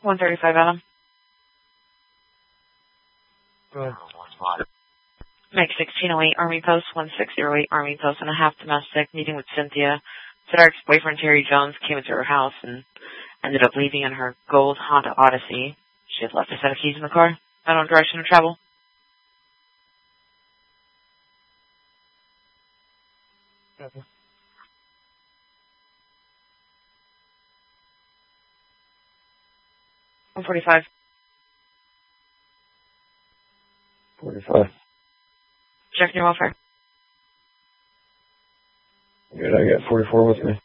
135 Adam. Go ahead. Make 1608 Army Post, 1608 Army Post and a half domestic, meeting with Cynthia. Said our ex-boyfriend Terry Jones came into her house and ended up leaving in her gold Honda Odyssey. She had left a set of keys in the car. I don't direction of travel. Okay. $145. 45. Checking your welfare. Good, I got 44 with me.